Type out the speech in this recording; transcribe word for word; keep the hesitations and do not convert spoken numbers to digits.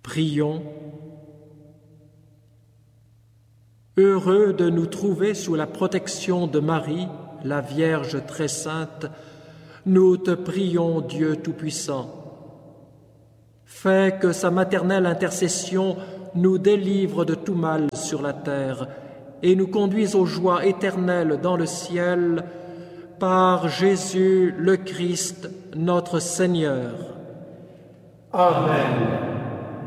Prions. Heureux de nous trouver sous la protection de Marie, la Vierge très sainte, nous te prions, Dieu Tout-Puissant. Fais que sa maternelle intercession nous délivre de tout mal sur la terre et nous conduise aux joies éternelles dans le ciel, par Jésus le Christ, notre Seigneur. Amen.